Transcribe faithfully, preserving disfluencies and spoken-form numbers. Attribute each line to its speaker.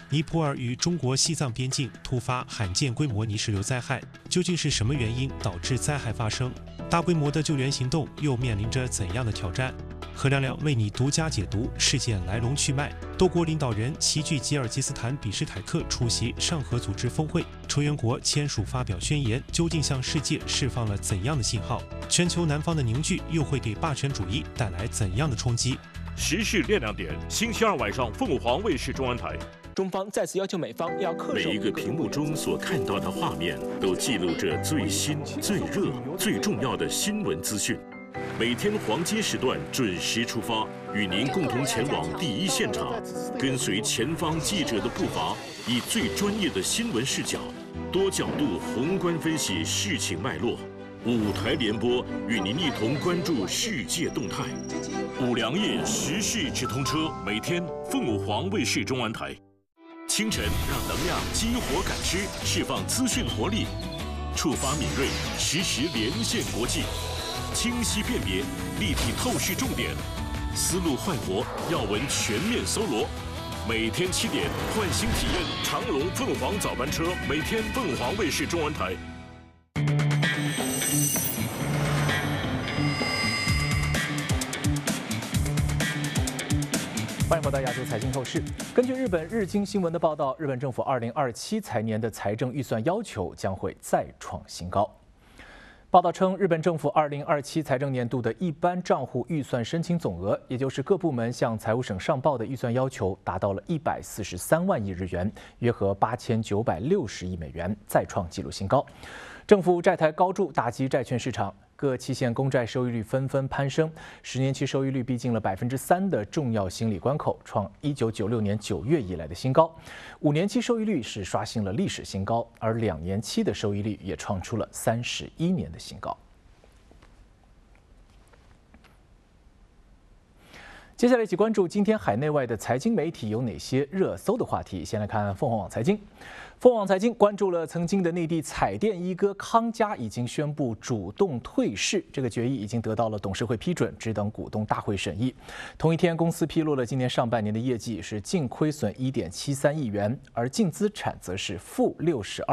Speaker 1: 尼泊尔与中国西藏边境突发罕见规模泥石流灾害，究竟是什么原因导致灾害发生？大规模的救援行动又面临着怎样的挑战？何亮亮为你独家解读事件来龙去脉。多国领导人齐聚吉尔吉斯坦比什凯克出席上合组织峰会，成员国签署发表宣言，究竟向世界释放了怎样的信号？全球南方的凝聚又会给霸权主义带来怎样的冲击？
Speaker 2: 时事亮亮点，星期二晚上凤凰卫视中文台。
Speaker 3: 中方再次要求美方要恪守。
Speaker 4: 每一个屏幕中所看到的画面，都记录着最新、最热、最重要的新闻资讯。每天黄金时段准时出发，与您共同前往第一现场，跟随前方记者的步伐，以最专业的新闻视角，多角度宏观分析事情脉络。五台联播与您一同关注世界动态。五粮液时事直通车，每天凤凰卫视中文台。清晨让能量激活感知，释放资讯活力，触发敏锐，实时连线国际。清晰辨别，立体透视重点，思路焕活，要闻全面搜罗。每天七点，换新体验长荣凤凰早班车，每天凤凰卫视中文台。
Speaker 5: 欢迎回到亚洲财经透视。根据日本日经新闻的报道，日本政府二零二七财年的财政预算要求将会再创新高。报道称，日本政府二零二七财政年度的一般账户预算申请总额，也就是各部门向财务省上报的预算要求，达到了一百四十三万亿日元，约合八千九百六十亿美元，再创纪录新高。政府债台高筑，打击债券市场，各期限公债收益率纷纷攀升，十年期收益率逼近了百分之三的重要心理关口，创一九九六年九月以来的新高。五年期收益率是刷新了历史新高，而两年期的收益率也创出了三十一年的新高。接下来一起关注今天海内外的财经媒体有哪些热搜的话题。先来看凤凰网财经。凤凰网财经关注了曾经的内地彩电一哥康佳已经宣布主动退市，这个决议已经得到了董事会批准，只等股东大会审议。同一天，公司披露了今年上半年的业绩是净亏损一点七三亿元，而净资产则是负六十二。